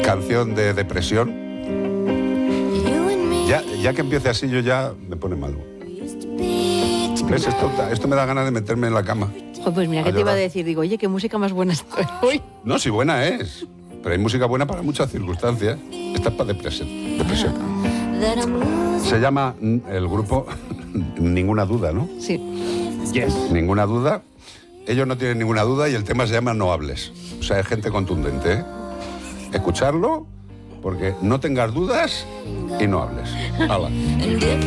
canción de depresión. Ya que empiece así, yo ya me pone mal. ¿Ves? Esto me da ganas de meterme en la cama. Pues mira, ¿qué te iba a decir? Digo, oye, qué música más buena estoy hoy. No, sí, buena es. Pero hay música buena para muchas circunstancias. Esta es para depresión. Se llama el grupo Ninguna Duda, ¿no? Sí. Yes. Ninguna Duda. Ellos no tienen ninguna duda y el tema se llama No Hables. O sea, es gente contundente, ¿eh? Escucharlo, porque no tengas dudas y no hables. ¡Hala!